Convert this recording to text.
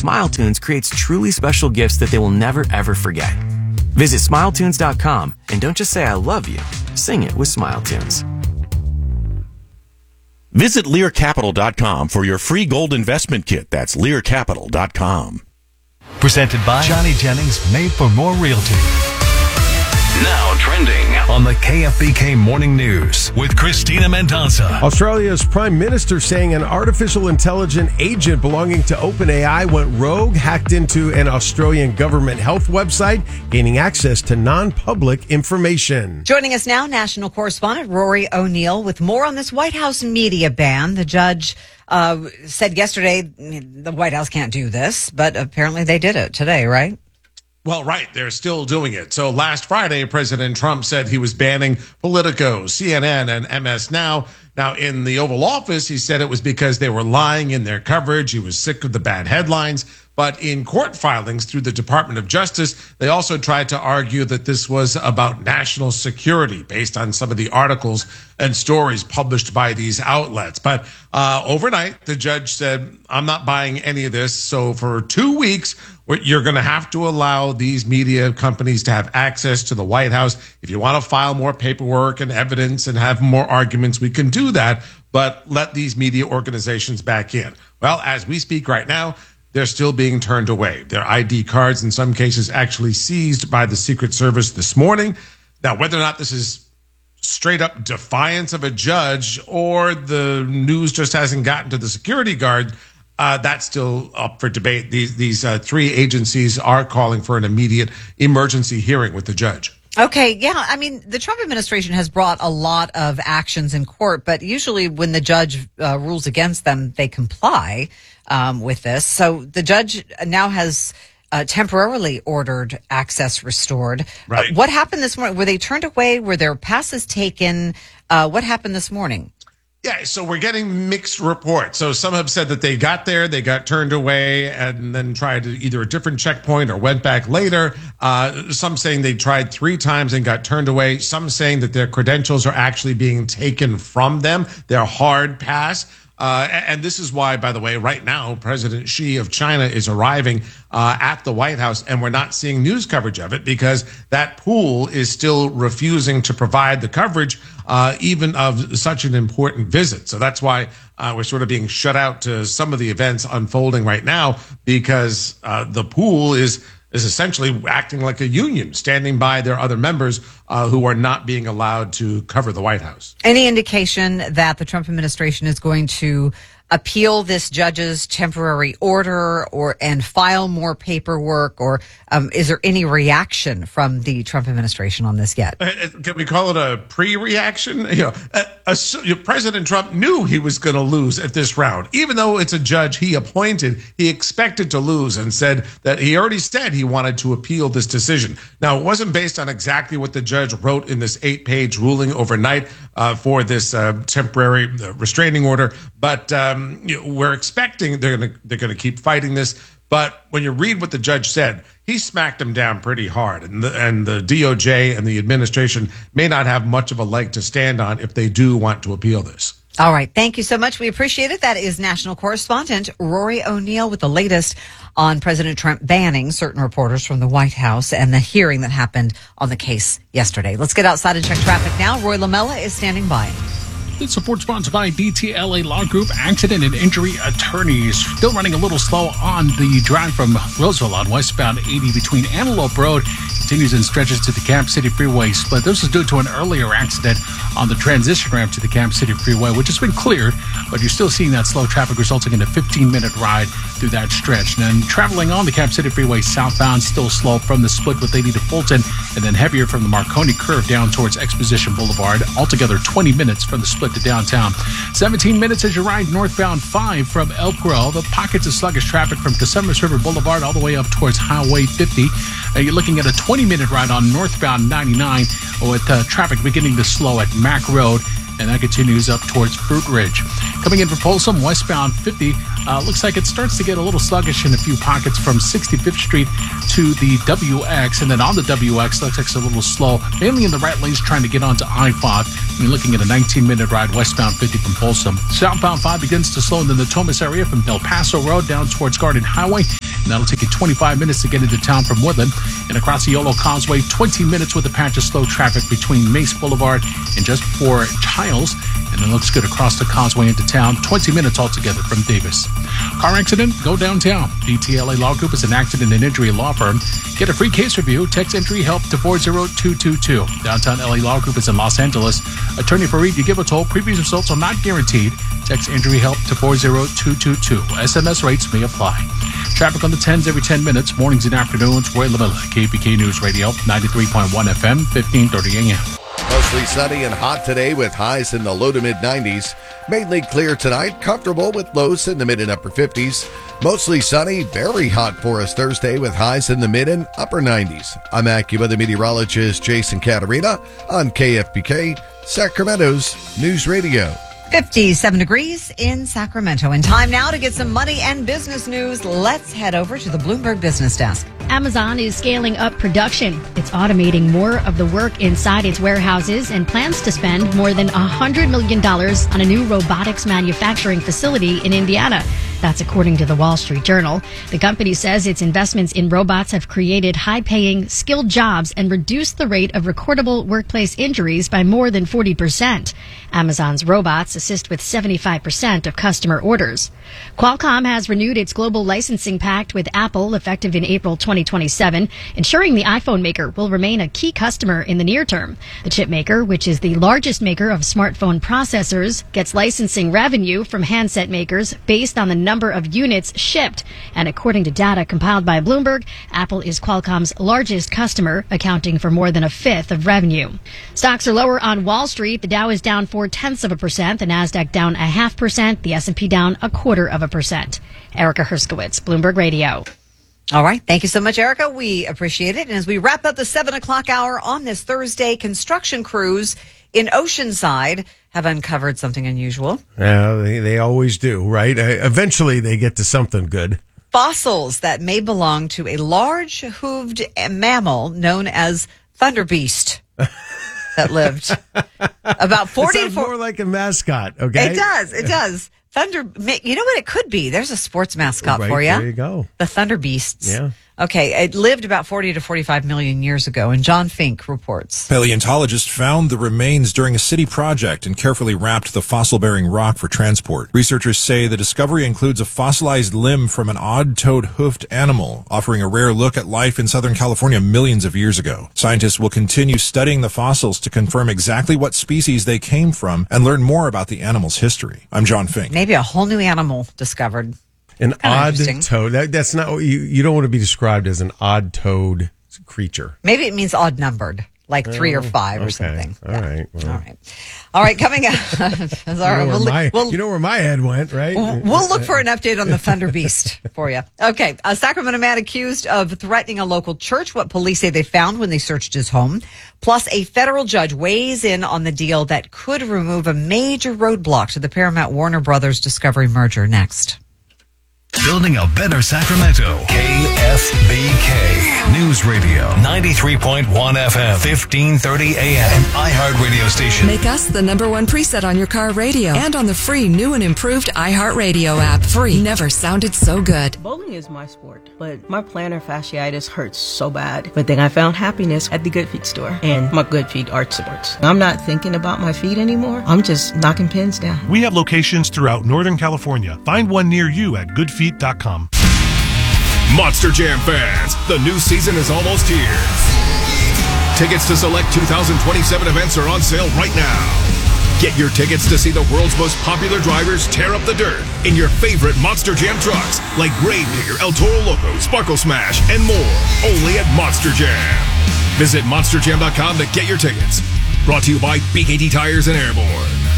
SmileTunes creates truly special gifts that they will never, ever forget. Visit SmileTunes.com and don't just say I love you. Sing it with SmileTunes. Visit LearCapital.com for your free gold investment kit. That's LearCapital.com. Presented by Johnny Jennings, Made for More Realty. Now trending On the KFBK Morning News with Christina Mendoza. Australia's Prime Minister saying an artificial intelligence agent belonging to OpenAI went rogue, hacked into an Australian government health website, gaining access to non-public information. Joining us now, national correspondent Rory O'Neill with more on this White House media ban. The judge said yesterday the White House can't do this, but apparently they did it today, right? Well, right. They're still doing it. So last Friday, President Trump said he was banning Politico, CNN, and MS Now. Now, in the Oval Office, he said it was because they were lying in their coverage. He was sick of the bad headlines. But in court filings through the Department of Justice, they also tried to argue that this was about national security based on some of the articles and stories published by these outlets. But overnight, the judge said, I'm not buying any of this. So for 2 weeks, you're going to have to allow these media companies to have access to the White House. If you want to file more paperwork and evidence and have more arguments, we can do that. But let these media organizations back in. Well, as we speak right now, they're still being turned away. Their ID cards, in some cases, actually seized by the Secret Service this morning. Now, whether or not this is straight up defiance of a judge or the news just hasn't gotten to the security guard, that's still up for debate. These three agencies are calling for an immediate emergency hearing with the judge. Okay, yeah. I mean, the Trump administration has brought a lot of actions in court, but usually when the judge rules against them, they comply with this. So the judge now has temporarily ordered access restored. Right. What happened this morning? Were they turned away? Were their passes taken? What happened this morning? Yeah, so we're getting mixed reports. So some have said that they got there, they got turned away, and then tried either a different checkpoint or went back later. Some saying they tried 3 times and got turned away. Some saying that their credentials are actually being taken from them, their hard pass. And this is why, by the way, right now, President Xi of China is arriving at the White House, and we're not seeing news coverage of it because that pool is still refusing to provide the coverage, even of such an important visit. So that's why we're sort of being shut out to some of the events unfolding right now because the pool is essentially acting like a union, standing by their other members who are not being allowed to cover the White House. Any indication that the Trump administration is going to appeal this judge's temporary order and file more paperwork, or is there any reaction from the Trump administration on this yet? Can we call it a pre-reaction? President Trump knew he was going to lose at this round. Even though it's a judge he appointed, he expected to lose and said that he already said he wanted to appeal this decision. Now, it wasn't based on exactly what the judge wrote in this 8-page ruling overnight for this temporary restraining order, but we're expecting they're going to keep fighting this. But when you read what the judge said, he smacked him down pretty hard. And the DOJ and the administration may not have much of a leg to stand on if they do want to appeal this. All right. Thank you so much. We appreciate it. That is national correspondent Rory O'Neill with the latest on President Trump banning certain reporters from the White House and the hearing that happened on the case yesterday. Let's get outside and check traffic now. Roy Lamella is standing by. This support sponsored by DTLA Law Group, Accident and Injury Attorneys. Still running a little slow on the drive from Roseville on westbound 80 between Antelope Road. Continues and stretches to the Camp City Freeway split. This is due to an earlier accident on the transition ramp to the Camp City Freeway, which has been cleared, but you're still seeing that slow traffic resulting in a 15-minute ride through that stretch. And then traveling on the Camp City Freeway southbound, still slow from the split with 80 to Fulton, and then heavier from the Marconi curve down towards Exposition Boulevard. Altogether 20 minutes from the split to downtown. 17 minutes as you ride northbound 5 from Elk Grove. The pockets of sluggish traffic from Casumbus River Boulevard all the way up towards Highway 50. You're looking at a 20-minute ride on northbound 99 with traffic beginning to slow at Mack Road, and that continues up towards Fruit Ridge. Coming in for Folsom, westbound 50, looks like it starts to get a little sluggish in a few pockets from 65th Street to the WX, and then on the WX, looks like it's a little slow, mainly in the right lanes trying to get onto I-5. You're looking at a 19-minute ride westbound 50 from Folsom. Southbound 5 begins to slow in the Natomas area from Del Paso Road down towards Garden Highway, and that'll take you 25 minutes to get into town from Woodland. And across the Yolo Causeway, 20 minutes with a patch of slow traffic between Mace Boulevard and just before Childs. And it looks good across the causeway into town, 20 minutes altogether from Davis. Car accident? Go downtown. DTLA Law Group is an accident and injury law firm. Get a free case review. Text injury help to 40222. Downtown LA Law Group is in Los Angeles. Attorney Fareed Yagibotol. Previous results are not guaranteed. Text injury help to 40222. SMS rates may apply. Traffic on the 10s every 10 minutes, mornings and afternoons. Roy LaMilla, KPK News Radio, 93.1 FM, 1530 AM. Mostly sunny and hot today with highs in the low to mid 90s. Mainly clear tonight, comfortable with lows in the mid and upper 50s. Mostly sunny, very hot for us Thursday with highs in the mid and upper 90s. I'm AccuWeather meteorologist Jason Caterina on KFBK, Sacramento's News Radio. 57 degrees in Sacramento. And time now to get some money and business news. Let's head over to the Bloomberg Business Desk. Amazon is scaling up production. It's automating more of the work inside its warehouses and plans to spend more than $100 million on a new robotics manufacturing facility in Indiana. That's according to the Wall Street Journal. The company says its investments in robots have created high-paying, skilled jobs and reduced the rate of recordable workplace injuries by more than 40%. Amazon's robots assist with 75% of customer orders. Qualcomm has renewed its global licensing pact with Apple effective in April 2027, ensuring the iPhone maker will remain a key customer in the near term. The chip maker, which is the largest maker of smartphone processors, gets licensing revenue from handset makers based on the number of units shipped. And according to data compiled by Bloomberg, Apple is Qualcomm's largest customer, accounting for more than a fifth of revenue. Stocks are lower on Wall Street. The Dow is down 0.4%, the Nasdaq down 0.5%, the S&P down 0.25%. Erica Herskowitz, Bloomberg Radio. All right. Thank you so much, Erica. We appreciate it. And as we wrap up the 7 o'clock hour on this Thursday, construction crews in Oceanside have uncovered something unusual. They always do, right? Eventually they get to something good. Fossils that may belong to a large hooved mammal known as thunderbeast that lived about 40 It sounds more like a mascot, okay? It does. You know what it could be? There's a sports mascot for you. There you go. The Thunderbeasts. Yeah. Okay, it lived about 40 to 45 million years ago, and John Fink reports. Paleontologists found the remains during a city project and carefully wrapped the fossil-bearing rock for transport. Researchers say the discovery includes a fossilized limb from an odd-toed hoofed animal, offering a rare look at life in Southern California millions of years ago. Scientists will continue studying the fossils to confirm exactly what species they came from and learn more about the animal's history. I'm John Fink. Maybe a whole new animal discovered. An odd-toed. That's not you don't want to be described as an odd-toed creature. Maybe it means odd-numbered, like 3 or 5 or something. All right. All right. Coming up. You know where my head went, right? We'll look for an update on the Thunderbeast for you. Okay. A Sacramento man accused of threatening a local church, what police say they found when they searched his home. Plus, a federal judge weighs in on the deal that could remove a major roadblock to the Paramount Warner Brothers Discovery merger next. Building a better Sacramento. KFBK News Radio. 93.1 FM. 1530 AM. An iHeartRadio station. Make us the #1 preset on your car radio. And on the free new and improved iHeartRadio app. Free. Never sounded so good. Bowling is my sport, but my plantar fasciitis hurts so bad. But then I found happiness at the Good Feet store and my Good Feet Arch Supports. I'm not thinking about my feet anymore. I'm just knocking pins down. We have locations throughout Northern California. Find one near you at goodfeet.com. Monster Jam fans, the new season is almost here. Tickets to select 2027 events are on sale right now. Get your tickets to see the world's most popular drivers tear up the dirt in your favorite Monster Jam trucks like Gravedigger, El Toro Loco, Sparkle Smash, and more. Only at Monster Jam. Visit monsterjam.com to get your tickets. Brought to you by BKT Tires and Airborne.